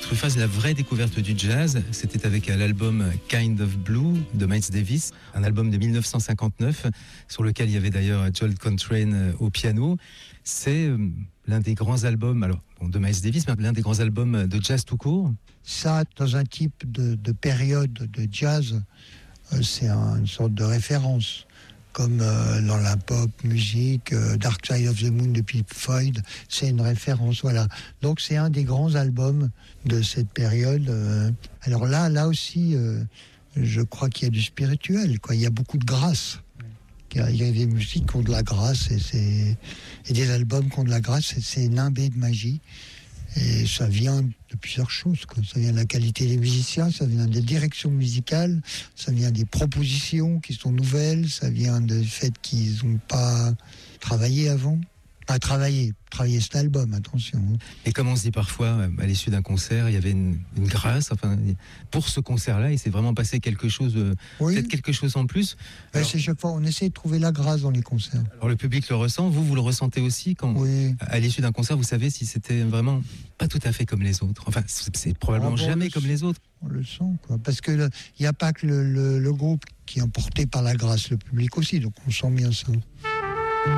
Truffaz, la vraie découverte du jazz, c'était avec l'album Kind of Blue de Miles Davis, un album de 1959 sur lequel il y avait d'ailleurs John Coltrane au piano. C'est l'un des grands albums, alors de Miles Davis, mais l'un des grands albums de jazz tout court. Ça, dans un type de période de jazz, c'est une sorte de référence. Comme dans la pop musique, Dark Side of the Moon de Pink Floyd, c'est une référence, voilà. Donc c'est un des grands albums de cette période. Alors là aussi, je crois qu'il y a du spirituel, quoi. Il y a beaucoup de grâce. Il y a des musiques qui ont de la grâce et des albums qui ont de la grâce. C'est nimbé de magie. Et ça vient de plusieurs choses, quoi. Ça vient de la qualité des musiciens, ça vient des directions musicales, ça vient des propositions qui sont nouvelles, ça vient du fait qu'ils n'ont pas travaillé avant. Pas travailler cet album, attention. Et comme on se dit parfois, à l'issue d'un concert, il y avait une grâce. Enfin, pour ce concert-là, il s'est vraiment passé quelque chose, peut-être quelque chose en plus. Alors, c'est chaque fois, on essaie de trouver la grâce dans les concerts. Alors le public le ressent, vous le ressentez aussi quand, à l'issue d'un concert, vous savez si c'était vraiment pas tout à fait comme les autres. Enfin, c'est probablement jamais comme les autres. On le sent, quoi. Parce que il n'y a pas que le groupe qui est emporté par la grâce, le public aussi. Donc on sent bien ça.